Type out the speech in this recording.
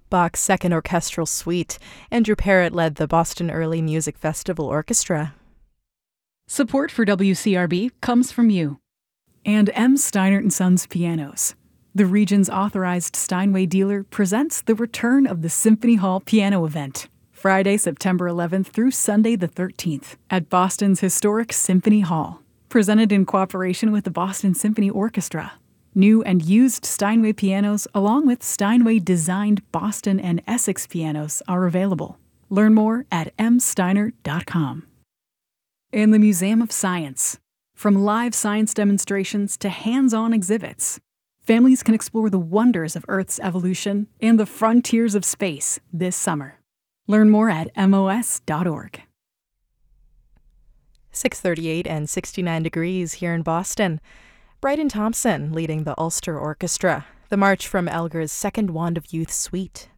Bach's Second Orchestral Suite. Andrew Parrott led the Boston Early Music Festival Orchestra. Support for WCRB comes from you. And M. Steinert & Sons Pianos. The region's authorized Steinway dealer presents the return of the Symphony Hall Piano Event, Friday, September 11th through Sunday the 13th at Boston's historic Symphony Hall. Presented in cooperation with the Boston Symphony Orchestra. New and used Steinway pianos along with Steinway-designed Boston and Essex pianos are available. Learn more at msteinert.com. In the Museum of Science. From live science demonstrations to hands-on exhibits, families can explore the wonders of Earth's evolution and the frontiers of space this summer. Learn more at mos.org. 6:38 and 69 degrees here in Boston. Bryden Thompson leading the Ulster Orchestra. The march from Elgar's Second Wand of Youth Suite.